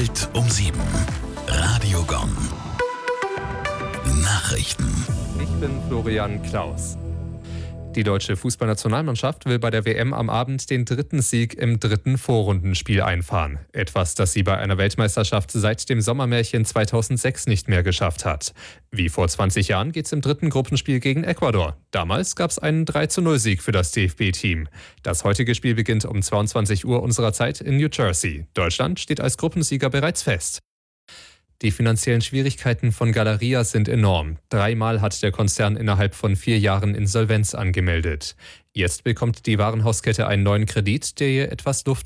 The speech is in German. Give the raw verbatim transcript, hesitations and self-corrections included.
Welt um sieben. Radio Gong. Nachrichten. Ich bin Florian Klaus. Die deutsche Fußballnationalmannschaft will bei der W M am Abend den dritten Sieg im dritten Vorrundenspiel einfahren. Etwas, das sie bei einer Weltmeisterschaft seit dem Sommermärchen zweitausendsechs nicht mehr geschafft hat. Wie vor zwanzig Jahren geht's im dritten Gruppenspiel gegen Ecuador. Damals gab's einen drei zu null Sieg für das D F B-Team. Das heutige Spiel beginnt um zweiundzwanzig Uhr unserer Zeit in New Jersey. Deutschland steht als Gruppensieger bereits fest. Die finanziellen Schwierigkeiten von Galeria sind enorm. Dreimal hat der Konzern innerhalb von vier Jahren Insolvenz angemeldet. Jetzt bekommt die Warenhauskette einen neuen Kredit, der ihr etwas Luft